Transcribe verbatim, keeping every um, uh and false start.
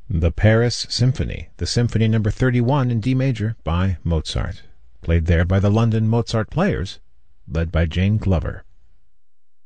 The Paris Symphony, the Symphony Number thirty-one in D major by Mozart, played there by the London Mozart Players, led by Jane Glover.